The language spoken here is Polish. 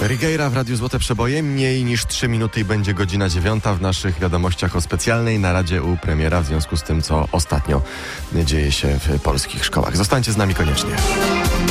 Righeira w Radiu Złote Przeboje. Mniej niż 3 minuty i będzie godzina 9 w naszych wiadomościach o specjalnej naradzie u premiera w związku z tym, co ostatnio dzieje się w polskich szkołach. Zostańcie z nami koniecznie.